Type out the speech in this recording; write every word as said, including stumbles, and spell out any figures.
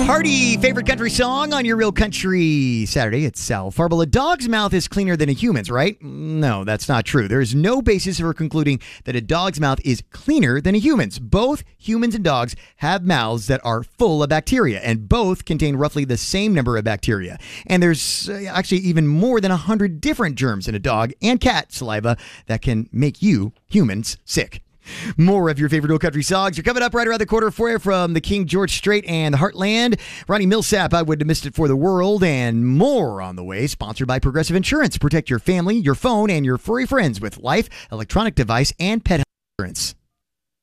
Hearty favorite country song on your Real Country Saturday. It's Sal Farble. A dog's mouth is cleaner than a human's, right? No, that's not true. There is no basis for concluding that a dog's mouth is cleaner than a human's. Both humans and dogs have mouths that are full of bacteria, and both contain roughly the same number of bacteria. And there's uh, actually even more than one hundred different germs in a dog and cat saliva that can make you, humans, sick. More of your favorite old country songs are coming up right around the corner for you from the King George Strait and the Heartland. Ronnie Millsap, I Wouldn't Have Missed It for the World, and more on the way. Sponsored by Progressive Insurance. Protect your family, your phone, and your furry friends with life, electronic device, and pet health insurance.